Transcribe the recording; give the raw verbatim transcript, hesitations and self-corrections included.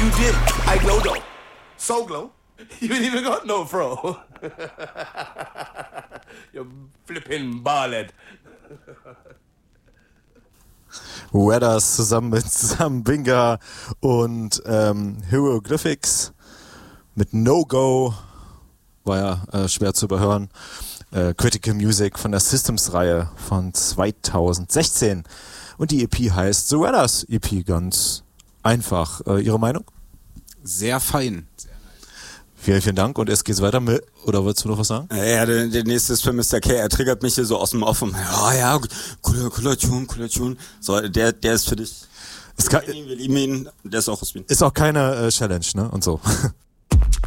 You did. I glow though. So glow. You ain't even got no fro. You flipping ballhead. Weathers zusammen mit Sam Binga und ähm, Hieroglyphics mit No Go, war ja äh, schwer zu überhören. Äh, Critical Music von der Systems-Reihe von zweitausendsechzehn. Und die E P heißt The Weathers E P, ganz einfach. Äh, Ihre Meinung? Sehr fein. Vielen, vielen Dank. Und es geht's weiter mit, oder wolltest du noch was sagen? Ja, der, der nächste ist für Mister K. Er triggert mich hier so aus dem Off. Und, ja, ja, cooler, cooler Tune, cooler Tune. So, der, der ist für dich. Es kann, wir lieben ihn, wir lieben ihn. Der ist auch aus Wien. Ist auch keine äh, Challenge, ne? Und so.